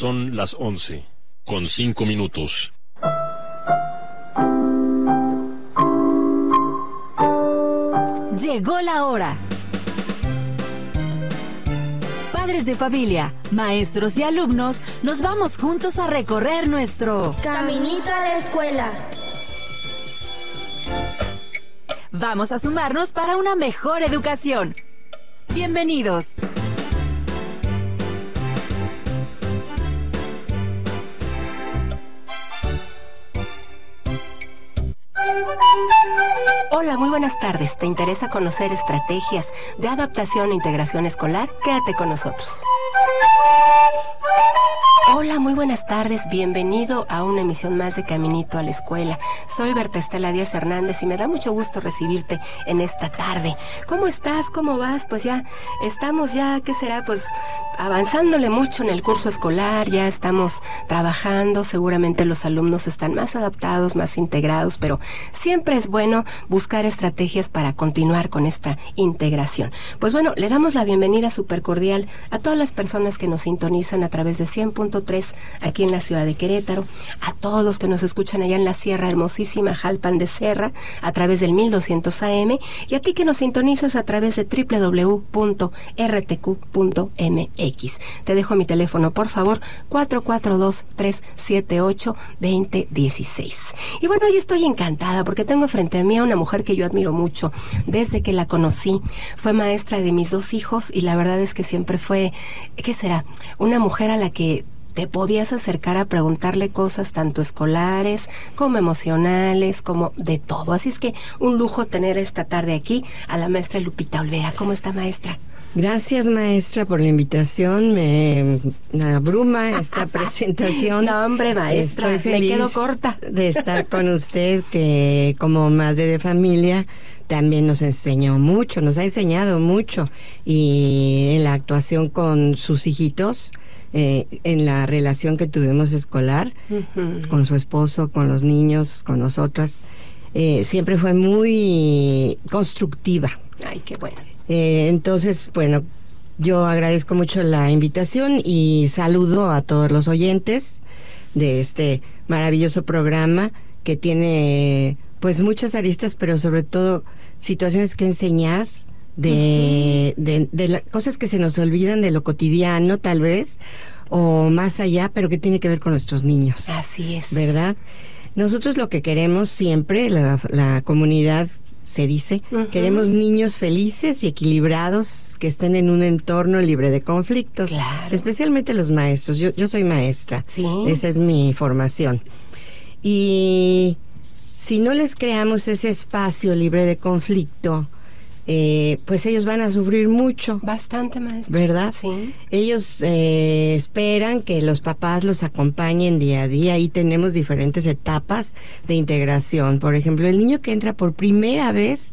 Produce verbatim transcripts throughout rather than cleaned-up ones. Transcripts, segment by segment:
Son las once, con cinco minutos. Llegó la hora. Padres de familia, maestros y alumnos, nos vamos juntos a recorrer nuestro caminito a la escuela. Vamos a sumarnos para una mejor educación. Bienvenidos. Hola, muy buenas tardes. ¿Te interesa conocer estrategias de adaptación e integración escolar? Quédate con nosotros. Hola, muy buenas tardes. Bienvenido a una emisión más de Caminito a la Escuela. Soy Berta Estela Díaz Hernández y me da mucho gusto recibirte en esta tarde. ¿Cómo estás? ¿Cómo vas? Pues ya estamos ya, ¿qué será? Pues avanzándole mucho en el curso escolar, ya estamos trabajando, seguramente los alumnos están más adaptados, más integrados, pero siempre es bueno buscar estrategias para continuar con esta integración. Pues bueno, le damos la bienvenida súper cordial a todas las personas que nos sintonizan a través de cien punto tres aquí en la ciudad de Querétaro, a todos los que nos escuchan allá en la Sierra Hermosísima Jalpan de Serra a través del mil doscientos A M y a ti que nos sintonizas a través de doble u doble u doble u punto r t q punto m x. Te dejo mi teléfono, por favor, cuatro cuatro dos, tres siete ocho, dos cero uno seis. Y bueno, hoy estoy encantada porque tengo frente a mí a una mujer que yo admiro mucho desde que la conocí. Fue maestra de mis dos hijos y la verdad es que siempre fue, ¿qué será? Una mujer a la que te podías acercar a preguntarle cosas tanto escolares como emocionales, como de todo. Así es que un lujo tener esta tarde aquí a la maestra Lupita Olvera. ¿Cómo está, maestra? Gracias, maestra, por la invitación. Me, me abruma esta presentación. No, hombre, maestra, Estoy feliz me quedo corta de estar con usted, que como madre de familia también nos enseñó mucho, nos ha enseñado mucho, y en la actuación con sus hijitos, eh, en la relación que tuvimos escolar, uh-huh. con su esposo, con los niños, con nosotras, eh, siempre fue muy constructiva. Ay, qué bueno. Eh, entonces, bueno, yo agradezco mucho la invitación y saludo a todos los oyentes de este maravilloso programa que tiene pues muchas aristas, pero sobre todo situaciones que enseñar de, uh-huh. de, de, de cosas que se nos olvidan de lo cotidiano tal vez, o más allá, pero que tiene que ver con nuestros niños. Así es. ¿Verdad? Nosotros lo que queremos siempre, la, la comunidad se dice, uh-huh. queremos niños felices y equilibrados que estén en un entorno libre de conflictos. Claro. Especialmente los maestros. Yo, yo soy maestra. Sí. Esa es mi formación. Y si no les creamos ese espacio libre de conflicto, eh, pues ellos van a sufrir mucho. Bastante, maestra. ¿Verdad? Sí. Ellos eh, esperan que los papás los acompañen día a día, y tenemos diferentes etapas de integración. Por ejemplo, el niño que entra por primera vez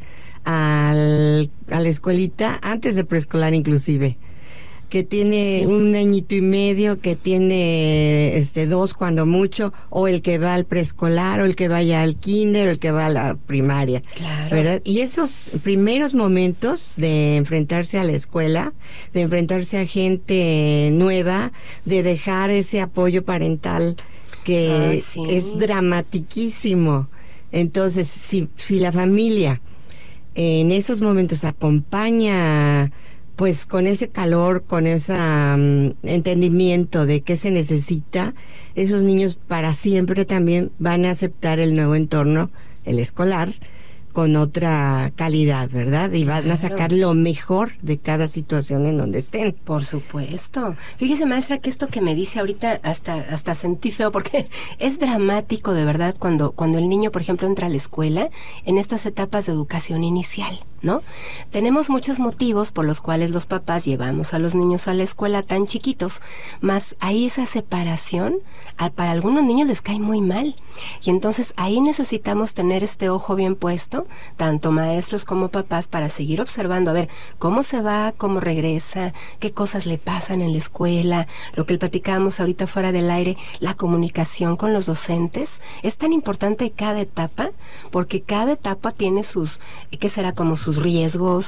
al, a la escuelita, antes de preescolar inclusive, que tiene sí. un añito y medio, que tiene este dos cuando mucho, o el que va al preescolar, o el que vaya al kinder, o el que va a la primaria. Claro. ¿Verdad? Y esos primeros momentos de enfrentarse a la escuela, de enfrentarse a gente nueva, de dejar ese apoyo parental que Ay, sí. es dramatiquísimo. Entonces, si, si la familia en esos momentos acompaña pues con ese calor, con ese um, entendimiento de qué se necesita, esos niños para siempre también van a aceptar el nuevo entorno, el escolar, con otra calidad, ¿verdad? Y van Claro. a sacar lo mejor de cada situación en donde estén. Por supuesto. Fíjese, maestra, que esto que me dice ahorita hasta hasta sentí feo, porque es dramático de verdad cuando cuando el niño, por ejemplo, entra a la escuela en estas etapas de educación inicial, ¿no? Tenemos muchos motivos por los cuales los papás llevamos a los niños a la escuela tan chiquitos, más ahí esa separación, a, para algunos niños les cae muy mal. Y entonces ahí necesitamos tener este ojo bien puesto, tanto maestros como papás, para seguir observando, a ver, cómo se va, cómo regresa, qué cosas le pasan en la escuela, lo que platicábamos ahorita fuera del aire, la comunicación con los docentes. Es tan importante cada etapa, porque cada etapa tiene sus, ¿qué será? Como sus riesgos,